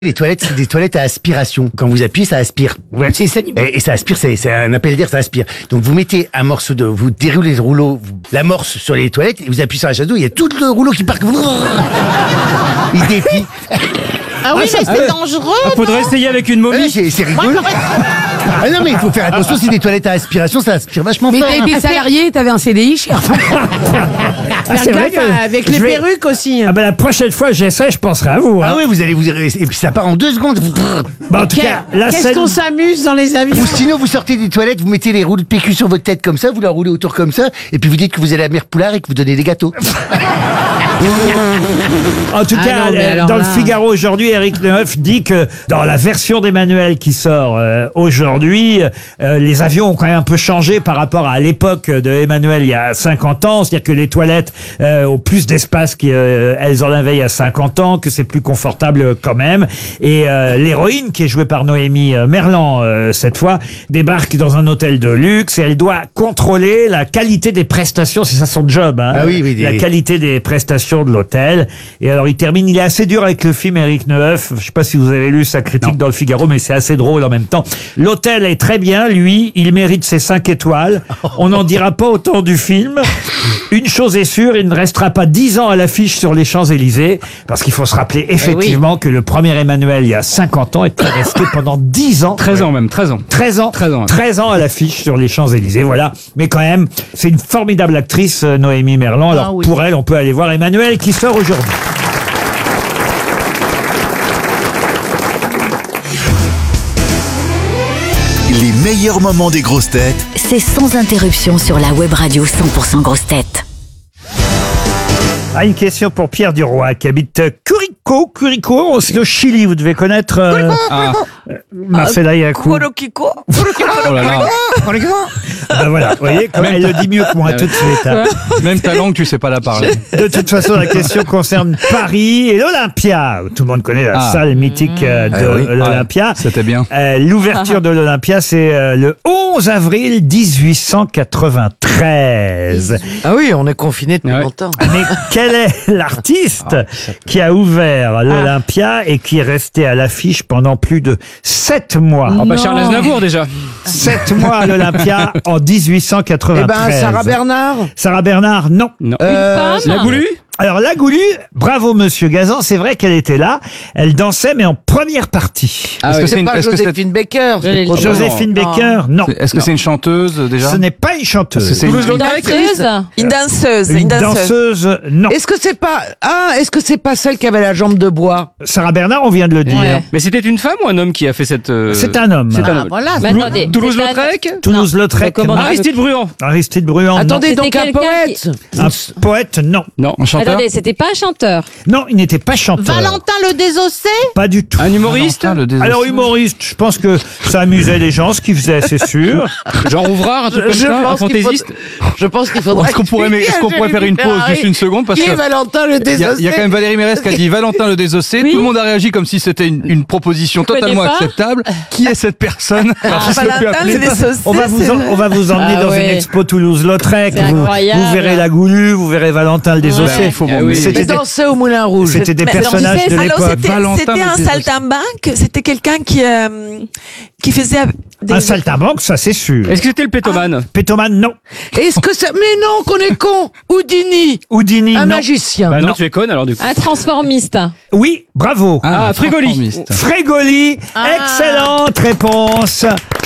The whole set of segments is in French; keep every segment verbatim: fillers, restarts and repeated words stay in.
Les toilettes, c'est des toilettes à aspiration. Quand vous appuyez, ça aspire. Ouais, c'est ça. Et, et ça aspire, c'est, c'est un appel d'air, ça aspire. Donc vous mettez un morceau de, vous déroulez le rouleau, vous, l'amorce sur les toilettes, et vous appuyez sur la chasse d'eau, il y a tout le rouleau qui part. Il déplie. Ah oui, mais c'est ah, dangereux. Ah, faudrait essayer avec une momie. Ouais, c'est, c'est rigolo. Ah non, mais il faut faire attention, c'est des toilettes à aspiration, ça aspire vachement mais fort. Mais t'es salarié, t'avais un C D I, cher. Ah, c'est vrai que avec les vais... perruques aussi. Ah ben la prochaine fois que j'essaie, je penserai à vous. Hein. Ah oui, vous allez vous et puis ça part en deux secondes. Bah, en tout cas, la Qu'est-ce scène... qu'on s'amuse dans les avions. Ou sinon, vous sortez des toilettes, vous mettez les rouleaux de P Q sur votre tête comme ça, vous la roulez autour comme ça, et puis vous dites que vous allez à Mère Poulard et que vous donnez des gâteaux. En tout ah cas, non, dans là... le Figaro aujourd'hui, Éric Neuf dit que dans la version d'Emmanuel qui sort euh, aujourd'hui, euh, les avions ont quand même un peu changé par rapport à l'époque de Emmanuel il y a cinquante ans. C'est-à-dire que les toilettes euh, ont plus d'espace qu'elles euh, en avaient il y a cinquante ans, que c'est plus confortable quand même. Et euh, l'héroïne, qui est jouée par Noémie Merlan euh, cette fois, débarque dans un hôtel de luxe et elle doit contrôler la qualité des prestations. C'est ça son job, hein. Ah oui, oui, la oui. qualité des prestations de l'hôtel. Et alors il termine, il est assez dur avec le film Éric Neuf. Je sais pas si vous avez lu sa critique non. dans le Figaro, mais c'est assez drôle en même temps. L'hôtel est très bien, lui, il mérite ses cinq étoiles. On n'en dira pas autant du film. Une chose est sûre, il ne restera pas dix ans à l'affiche sur les Champs-Élysées, parce qu'il faut se rappeler effectivement eh oui. que le premier Emmanuel, il y a cinquante ans, était resté pendant dix ans. treize ans même, treize ans. treize ans. treize ans. treize ans à l'affiche sur les Champs-Élysées, voilà. Mais quand même, c'est une formidable actrice, Noémie Merlan. Alors ah oui. pour elle, on peut aller voir Emmanuel qui sort aujourd'hui. Les meilleurs moments des grosses têtes, c'est sans interruption sur la web radio cent pour cent grosses têtes. Ah, une question pour Pierre Duroy qui habite Curicó. Curicó, c'est au Chili, vous devez connaître euh, ah. euh, Marcela Yacoub. Curicó. Oh là là. Ben voilà, vous voyez, comme elle le dit mieux que moi tout de suite. Hein. Même ta langue, tu sais pas la parler. De toute façon, la question concerne Paris et l'Olympia. Tout le monde connaît la ah. salle mythique euh, de ah oui. l'Olympia. Ah, c'était bien. Euh, l'ouverture de l'Olympia, c'est euh, le onze avril dix-huit cent quatre-vingt-treize. Ah oui, on est confinés depuis ouais. longtemps. Mais quel est l'artiste ah, qui a ouvert l'Olympia ah. et qui est resté à l'affiche pendant plus de sept mois? Ah bah Charles Aznavour déjà. Sept mois à l'Olympia en dix-huit cent quatre-vingt-treize. Eh ben, Sarah Bernard. Sarah Bernard, non. Non. Euh, La Goulue. Alors, la Goulue, bravo Monsieur Gazan, c'est vrai qu'elle était là. Elle dansait, mais en première partie. Ah, est-ce oui. que c'est, c'est pas une, Joséphine Baker. Joséphine Baker, non. C'est, est-ce que non. c'est une chanteuse déjà? Ce n'est pas une chanteuse. C'est une, une danseuse. Une danseuse. Une danseuse, non. Est-ce que c'est pas ah est-ce que c'est pas celle qui avait la jambe de bois? Sarah Bernard, on vient de le dire. Ouais. Mais c'était une femme ou un homme qui a fait cette euh... C'est un homme. C'est un homme. Ah, voilà. Mais attendez, Toulouse-Lautrec. Toulouse-Lautrec. Non. Aristide Bruand. Aristide Bruand. Attendez, non. donc un poète. Qui... Un poète, non. Non, un chanteur. Attendez, c'était pas un chanteur. Non, il n'était pas chanteur. Valentin le Désossé. Pas du tout. Un humoriste. Valentin, le Alors humoriste, je pense que ça amusait les gens, ce qu'il faisait, c'est sûr. Jean Rouvrard, un truc comme Je ça, un pense qu'il fantaisiste. faut... Je pense qu'il faudrait. Est-ce qu'on pourrait, est-ce qu'on pourrait faire une pause juste une seconde parce Qui que est Valentin le il y, a, Désossé? il y a quand même Valérie Mérès qui a dit Valentin le Désossé. Oui. Tout le monde a réagi comme si c'était une, une proposition Je totalement connais pas. acceptable. Qui est cette personne? Alors, si je peux Valentin appeler- le Désossé. On va vous, en- on va vous emmener Ah dans ouais. une expo Toulouse-Lautrec. C'est Vous, incroyable. vous verrez la Goulue, vous verrez Valentin le Désossé. Ouais, il faut Ah m'emmener. C'était J'ai des, dansé au Moulin Rouge. c'était des Mais personnages non, tu sais, de alors, l'époque. C'était, Valentin c'était le un Désossé. saltimbanque. C'était quelqu'un qui euh, qui faisait des... Un saltimbanque, ça c'est sûr. Est-ce que c'était le pétomane? Pétomane, non. Est-ce que ça mais non qu'on est con. Houdini. Houdini, Un non. magicien. Bah non, Non. tu es conne alors du coup. Un transformiste. Oui, bravo. Ah, Frégoli. Frégoli, excellente réponse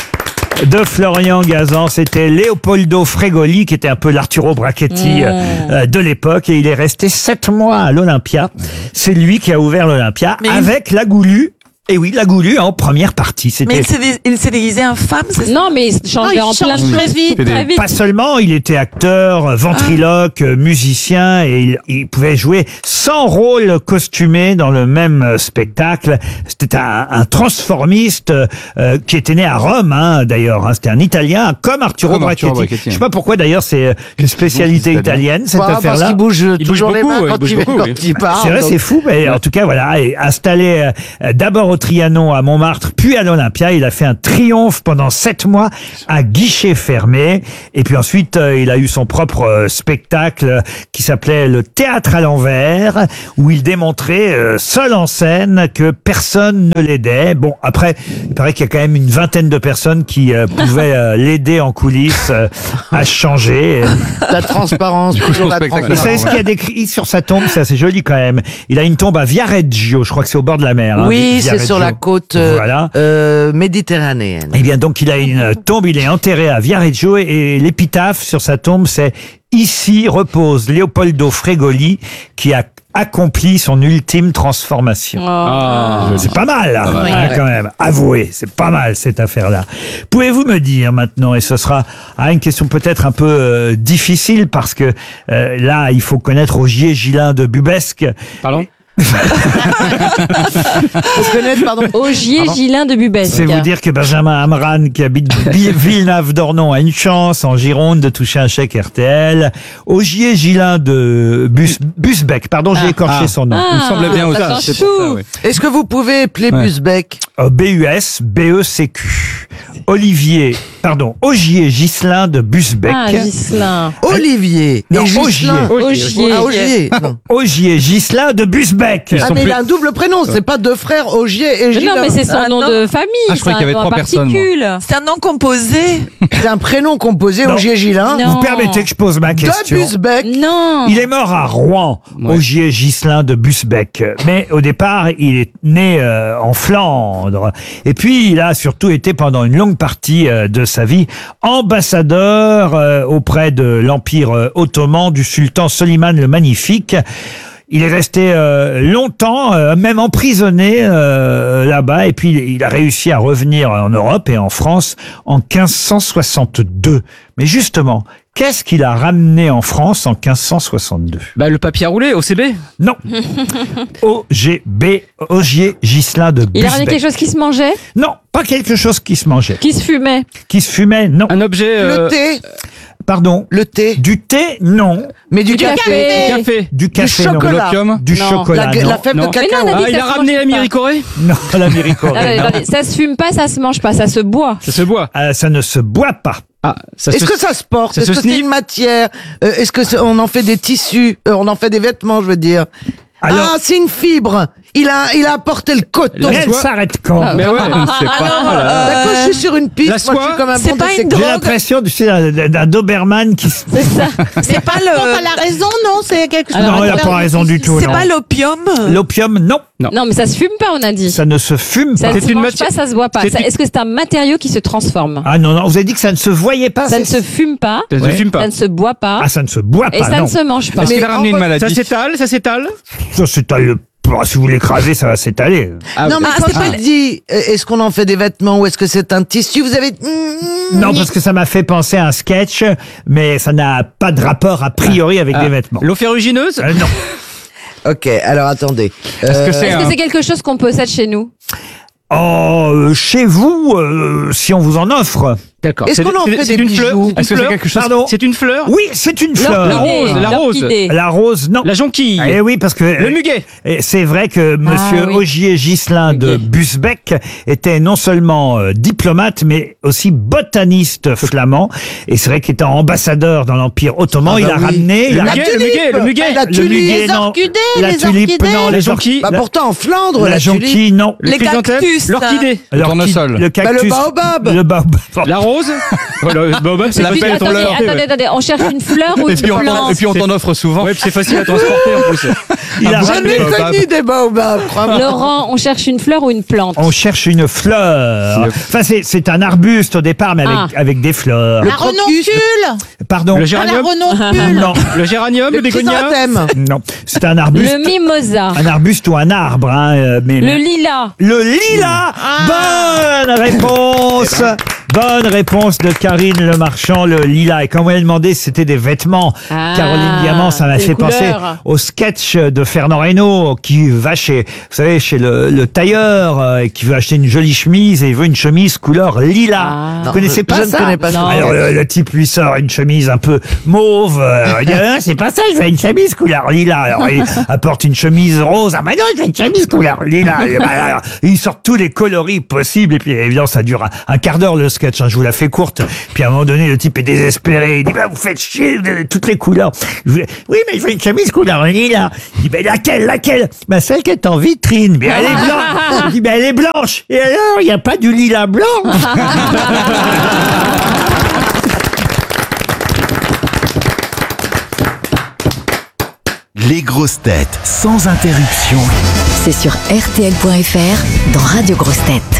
de Florian Gazan. C'était Leopoldo Frégoli, qui était un peu l'Arturo Brachetti Mmh. euh, de l'époque, et il est resté sept mois à l'Olympia. C'est lui qui a ouvert l'Olympia Mais avec la Goulue. Et oui, la Goulue en première partie. Mais C'était il s'est, dé- il s'est déguisé en femme, c'est ça? Non, mais il changeait Non, il en plein change de très choses. vite, des- très vite. pas seulement, il était acteur, ventriloque, musicien, et il, il pouvait jouer cent rôles costumés dans le même euh, spectacle. C'était un, un transformiste euh, qui était né à Rome, hein, d'ailleurs. Hein. C'était un Italien, comme Arturo Comme Brachetti. Arturo Brachetti, Je sais pas pourquoi, d'ailleurs, c'est euh, une spécialité Bon, c'est italienne, cette Bah, parce affaire-là. qu'il bouge Il toujours bouge les beaucoup, mains ouais, quand il bouge il, beaucoup, quand oui. il parle. C'est vrai, donc- c'est fou, mais en tout cas, voilà, et installé euh, d'abord au Trianon à Montmartre, puis à l'Olympia. Il a fait un triomphe pendant sept mois à guichet fermé. Et puis ensuite, euh, il a eu son propre euh, spectacle qui s'appelait le Théâtre à l'envers, où il démontrait euh, seul en scène que personne ne l'aidait. Bon, après, il paraît qu'il y a quand même une vingtaine de personnes qui euh, pouvaient euh, l'aider en coulisses euh, à changer. La transparence, toujours la spectacle. Vous savez transparence. ce qu'il y a décrit sur sa tombe? C'est assez joli quand même. Il a une tombe à Viareggio, je crois que c'est au bord de la mer. hein, Oui, c'est Viareggio. sur la côte euh, Voilà. euh, méditerranéenne. Eh bien, donc, il a une tombe, il est enterré à Viareggio et, et l'épitaphe sur sa tombe, c'est « Ici repose Leopoldo Fregoli qui a accompli son ultime transformation ». Ah, C'est pas mal, là, mal. hein, quand même. Avouez, c'est pas mal, cette affaire-là. Pouvez-vous me dire maintenant, et ce sera ah, une question peut-être un peu euh, difficile, parce que euh, là, il faut connaître Ogier Gillin de Bubesque. Pardon? Faut connaître, pardon. Ogier Gillin de Bubesque. C'est vous dire que Benjamin Amran, qui habite Bi- Villeneuve-d'Ornon, a une chance en Gironde de toucher un chèque R T L. Ogier Gillin de Bus, Busbeck, pardon, j'ai écorché Ah. son nom. Il me semblait bien aussi. ça c'est sent pour ça, chou. oui. Est-ce que vous pouvez appeler Ouais. Busbeck? Euh, B U S B E C Q. Olivier, pardon, Ogier Ghislain de Busbeck. Ah, Ghislain. Olivier. Non, Et Ghislain. Ogier. Ah, Ogier. Non. Ogier Ghislain de Busbeck. Ah, mais il a un double prénom, c'est pas deux frères, Ogier et Mais Gillin. non, mais c'est son Ah, nom non. de famille. Ah, je croyais c'est qu'il y avait un nom trois en personnes, moi. particule. C'est un nom composé. C'est un prénom composé, Non. Ogier Gillin. Non. Vous permettez que je pose ma De question? Busbeck. Non. Il est mort à Rouen, Ouais. Ogier Ghislain de Busbeck. Mais au départ, il est né euh, en Flandre. Et puis, il a surtout été pendant une longue partie euh, de sa vie ambassadeur euh, auprès de l'Empire euh, ottoman du sultan Soliman le Magnifique. Il est resté euh, longtemps, euh, même emprisonné euh, là-bas, et puis il a réussi à revenir en Europe et en France en quinze cent soixante-deux. Mais justement, qu'est-ce qu'il a ramené en France en quinze cent soixante-deux? Bah, le papier à rouler, O C B. Non. O G B, Ogier Ghislain de Il a ramené Busbeck. quelque chose qui se mangeait, Non, pas quelque chose qui se mangeait. qui se fumait. Qui se fumait? Non. Un objet. Le euh, thé. Pardon. Le thé. Du thé? Non. Mais du, Du café. café. Café. Du café? chocolat. non. De l'opium. Du Non. chocolat? La, non. la fève Non. de cacao. Mais non, on a dit Ah, il ça a se ramené mange la pas. miricorée. Non, pas la miricorée. Attendez, non. attendez, ça se fume pas, ça se mange pas, ça se boit. Ça se boit. Euh, ça ne se boit pas. Ah, ça Est-ce se... que ça se porte? ça Est-ce se que c'est sniffe une matière? Euh, Est-ce que c'est- on en fait des tissus? Euh, On en fait des vêtements, je veux dire. Alors- Ah, c'est une fibre. Il a, il a apporté le coton. La Elle soie. s'arrête quand? Mais ouais, je ne sais pas. Alors, là. euh, D'accord, je suis sur une piste. la Moi, je soie, suis comme un c'est bon pas une détective. J'ai drogue. l'impression tu sais, d'un d'un Doberman qui... se- C'est ça. C'est pas le. la raison, non, c'est quelque chose. Non, il n'a pas raison du tout. C'est non. pas l'opium. L'opium, non. Non, mais ça se fume pas, on a dit. Ça ne se fume Ça pas. ne C'est se une mange matière- pas, ça se boit pas. c'est Ça- une- Est-ce que c'est un matériau qui se transforme? Ah non, non, vous avez dit que ça ne se voyait pas. Ça ne c'est- se fume pas, Ça ne Ouais. fume pas. ça ne se boit pas, Ah, ça ne se boit et pas, ça non. ne se mange pas. Est-ce qu'il Mais a ramené en une fait- maladie? Ça s'étale, ça s'étale. Ça s'étale. Bah, si vous voulez craser, ça va s'étaler. Ah, Non, mais Ah, quand c'est tu pas- dis, euh, est-ce qu'on en fait des vêtements ou est-ce que c'est un tissu, vous avez... Non, parce que ça m'a fait penser à un sketch, mais ça n'a pas de rapport a priori avec Ah. des vêtements. L'eau ferrugineuse. Euh, non. Ok, alors attendez. Est-ce que Euh, c'est Est-ce un... que c'est quelque chose qu'on possède chez nous? Oh, euh, chez vous, euh, si on vous en offre. D'accord. Est-ce C'est- qu'on en c'est- fait c'est des une fleur bijoux? Est-ce que c'est quelque chose? Pardon C'est une fleur. Oui, c'est une fleur. La rose, la rose. L'orchidée. La rose, non. La jonquille. Eh oui, parce que Le muguet. Et c'est vrai que Monsieur oui. Ogier Ghislain de Busbeck était non seulement euh, diplomate, mais aussi botaniste flamand. Et c'est vrai qu'il était ambassadeur dans l'Empire ottoman. Ah il bah a oui. ramené il Le a- muguet, le muguet, le muguet. La le tulipe, muguet, les non. orchidées, la les tulipe, orchidées. non. La Les jonquille. Bah la- pourtant en Flandre, la la, tulipe. jonquille, non. Le Les chrysanthème. cactus. L'orchidée. Le tournesol. Le cactus. Bah, le baobab. Le baobab. La rose. Voilà, le baobab, c'est Et puis, facile à attendez, transporter. attendez, attendez, on cherche une fleur ou Et une puis, on, plante? et puis on t'en offre souvent. Ouais, puis c'est facile à transporter en plus. Il a Jamais ramené- connu des baobabs, crois-moi. Laurent, on cherche une fleur ou une plante? On cherche une fleur. Enfin, c'est, c'est un arbuste au départ, mais avec, Ah. avec des fleurs. La crocus. renoncule. Pardon. Le Ah, la géranium. renoncule. Non, Le géranium, le Le bégonia. chrysanthème. non. C'est un arbuste. Le mimosa. Un arbuste ou un arbre, hein, euh, mais Le lilas. le lilas. Bonne réponse Bonne réponse de Karine Le Marchand, le lilas. Et quand vous m'avez demandé si c'était des vêtements, Ah, Caroline Diamant, ça m'a des fait penser couleurs. au sketch de Fernand Reynaud qui va chez, vous savez, chez le, le tailleur euh, et qui veut acheter une jolie chemise et il veut une chemise couleur lilas. Ah. Vous Non, connaissez je- pas je ne ça connais pas ça. Non. Alors le, le type lui sort une chemise un peu mauve. euh, il dit, Ah, c'est pas ça, je veux une chemise couleur lilas. Alors il apporte une chemise rose. Ah bah non, je veux une chemise couleur lilas. Et bah, alors, il sort tous les coloris possibles et puis évidemment ça dure un, un quart d'heure le sketch. Hein, je vous la fais courte. Puis à un moment donné, le type est désespéré. Il dit bah vous faites chier, vous avez toutes les couleurs. Je veux- oui, mais je veux une chemise couleur lilas. Il dit bah laquelle, laquelle Bah celle qui est en vitrine. Mais elle est blanche. Il dit bah elle est blanche. Et alors, il n'y a pas du lilas blanc. Les grosses têtes sans interruption. C'est sur R T L point F R dans Radio Grosses Têtes.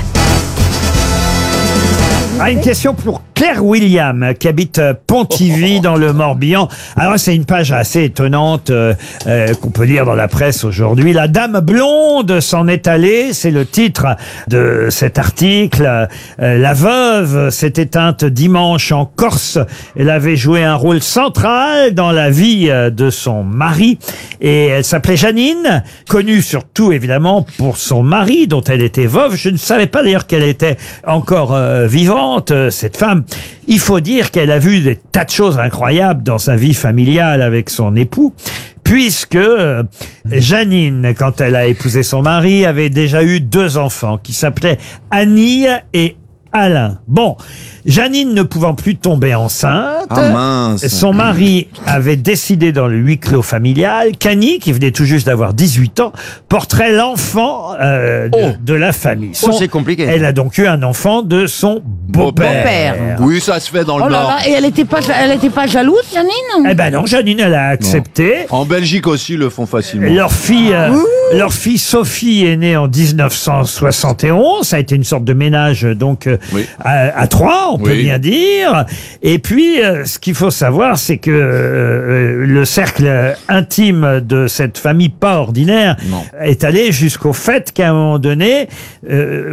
Ah, une question pour Claire William, qui habite euh, Pontivy dans le Morbihan. Alors, c'est une page assez étonnante euh, euh, qu'on peut lire dans la presse aujourd'hui. La dame blonde s'en est allée, c'est le titre de cet article. Euh, la veuve s'est éteinte dimanche en Corse. Elle avait joué un rôle central dans la vie euh, de son mari. Et elle s'appelait Janine, connue surtout évidemment pour son mari, dont elle était veuve. Je ne savais pas d'ailleurs qu'elle était encore euh, vivante, euh, cette femme. Il faut dire qu'elle a vu des tas de choses incroyables dans sa vie familiale avec son époux, puisque euh, Janine, quand elle a épousé son mari, avait déjà eu deux enfants qui s'appelaient Annie et Alain. Bon, Janine ne pouvant plus tomber enceinte, Ah mince. son mari avait décidé dans le huis clos familial qu'Annie, qui venait tout juste d'avoir dix-huit ans, porterait l'enfant euh, de, Oh. de la famille. Son- Oh, c'est compliqué. Elle a donc eu un enfant de son beau-père. Beau-père. Oui, ça se fait dans le Oh là Nord. là, et elle était pas, elle était pas jalouse, Janine? Eh ben non, Janine, elle a accepté. En Belgique aussi, ils le font facilement. Leur fille, euh, leur fille Sophie est née en dix-neuf cent soixante et onze. Ça a été une sorte de ménage donc euh, Oui. à, à trois, on peut Oui. bien dire. Et puis, euh, ce qu'il faut savoir, c'est que euh, le cercle intime de cette famille pas ordinaire Non. est allé jusqu'au fait qu'à un moment donné, euh,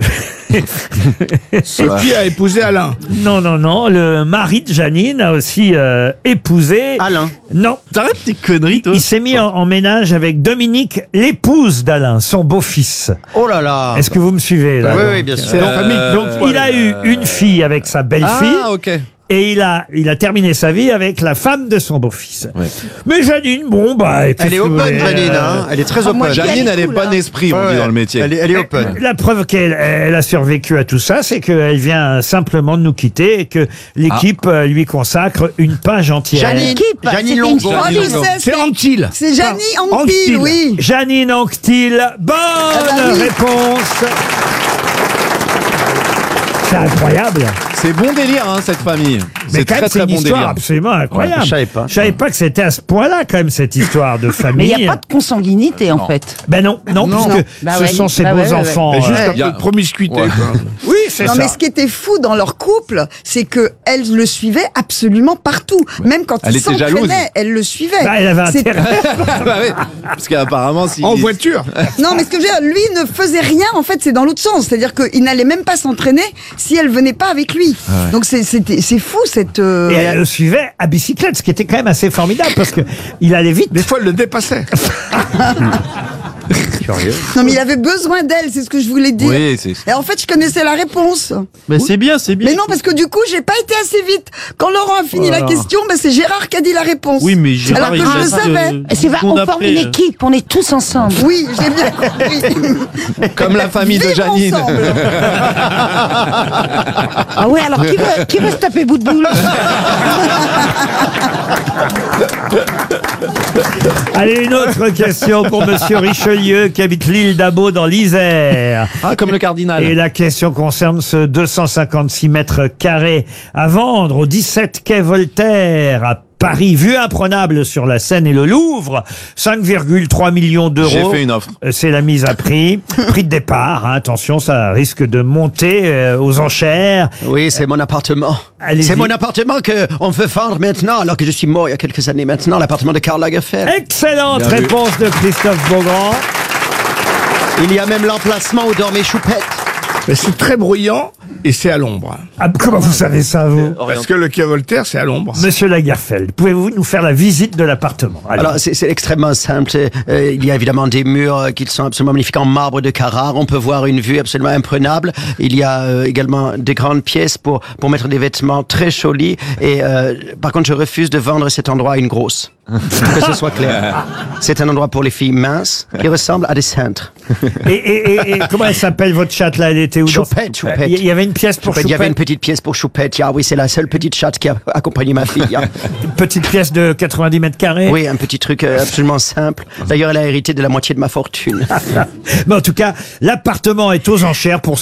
Sophie a épousé Alain. non, non, non, le mari de Janine a aussi euh, épousé. Alain. Non. T'arrêtes tes conneries, toi. Il s'est mis en, en ménage avec Dominique, l'épouse d'Alain, son beau-fils. Oh là là. Est-ce que vous me suivez là Oui, oui, bien sûr. C'est la famille. Donc, Il a eu une fille avec sa belle-fille Ah, ok. et il a, il a terminé sa vie avec la femme de son beau-fils. Ouais. Mais Janine, bon, bah... Elle qu'est-ce est que vous open, voulez, Janine, euh, hein. Elle est très Ah, moi, open. j'y Janine, allais elle est tout, bon là. esprit, on Ouais, dit ouais. dans le métier. Elle est, elle est open. La preuve qu'elle elle a survécu à tout ça, c'est qu'elle vient simplement de nous quitter et que l'équipe euh, lui consacre une page entière. Janine, Équipe, Janine c'était Longo. une Janine femme. Longo. C'est Anctil. C'est Janine Anctil, Anctil, oui. Janine Anctil, bonne bah oui. réponse. C'est incroyable. C'est bon délire, hein, cette famille. Mais C'est quand très même, c'est très une bon histoire délire. absolument incroyable. Ouais, je savais pas. Je savais pas que c'était à ce point-là, quand même, cette histoire de Mais famille. il n'y a pas de consanguinité, en fait. Ben non, non, Non. puisque Bah ce ouais. sont ses Bah beaux ouais, ouais, enfants. Et juste euh, un Il y a- peu de promiscuité. Ouais. quoi. Oui, c'est Non, ça. mais ce qui était fou dans leur couple, c'est que elle le suivait absolument partout. Même quand Elle il était jalouse. s'entraînait, elle le suivait. Bah, elle avait C'est- intérêt. Bah oui, parce qu'apparemment, si. En voiture. Non, mais ce que je veux dire, lui ne faisait rien, en fait, c'est dans l'autre sens. C'est-à-dire qu'il n'allait même pas s'entraîner si elle venait pas avec lui. Donc c'est c'était- c'est fou, cette... euh, Et elle le suivait à bicyclette, ce qui était quand même assez formidable parce que il allait vite. Des fois, elle le dépassait. Non, mais il avait besoin d'elle, c'est ce que je voulais dire. Oui, c'est. Et en fait, je connaissais la réponse. Mais c'est bien, c'est bien. Mais non, parce que du coup, j'ai pas été assez vite. Quand Laurent a fini Oh là la là. question, ben c'est Gérard qui a dit la réponse. Oui, mais Gérard, Alors que il je le reste, savais. euh, C'est vrai, secondes on forme après, une euh. équipe, on est tous ensemble. Oui, j'ai bien compris. Comme la famille de Vivre Janine. ensemble. Ah ouais, alors qui veut, qui veut se taper bout de boule? Allez, une autre question pour Monsieur Richelieu qui habite l'île d'Abo dans l'Isère. Ah, comme le cardinal. Et la question concerne ce deux cent cinquante-six mètres carrés à vendre au dix-sept quai Voltaire à Paris, vue imprenable sur la Seine et le Louvre, cinq virgule trois millions d'euros. J'ai fait une offre. Euh, C'est la mise à prix. Prix de départ, hein, attention, ça risque de monter euh, aux enchères. Oui, c'est mon appartement. Allez-y. C'est mon appartement que on veut vendre maintenant, alors que je suis mort il y a quelques années maintenant, l'appartement de Karl Lagerfeld. Excellente Bien vu. réponse de Christophe Beaugrand. Il y a même l'emplacement où dormait Choupette. Mais c'est très bruyant et c'est à l'ombre. Ah, comment vous savez ça, vous? Parce que le quai Voltaire, c'est à l'ombre. Monsieur Lagerfeld, pouvez-vous nous faire la visite de l'appartement? Allez. Alors, c'est c'est extrêmement simple. Euh, il y a évidemment des murs euh, qui sont absolument magnifiques en marbre de Carrare. On peut voir une vue absolument imprenable. Il y a euh, également des grandes pièces pour, pour mettre des vêtements très jolis. Et euh, par contre, je refuse de vendre cet endroit à une grosse. Pour que ce soit clair. C'est un endroit pour les filles minces qui ressemblent à des cintres. Et, et, et, et comment elle s'appelle, votre chatte, là? Elle était où? Choupette, Choupette. Il y avait une pièce pour Choupette. Il y avait une Choupette. petite pièce pour Choupette. Ah oui, c'est la seule petite chatte qui a accompagné ma fille. hein. Une petite pièce de quatre-vingt-dix mètres carrés. Oui, un petit truc euh, absolument simple. D'ailleurs, elle a hérité de la moitié de ma fortune. Mais en tout cas, l'appartement est aux enchères pour